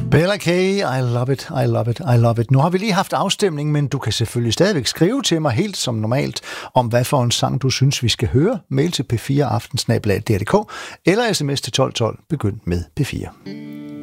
Bella K, I love it, I love it, I love it. Nu har vi lige haft afstemning, men du kan selvfølgelig stadigvæk skrive til mig helt som normalt, om hvad for en sang du synes, vi skal høre. Mail til p4aftensnabel@dr.dk eller sms til 1212, begynd med P4.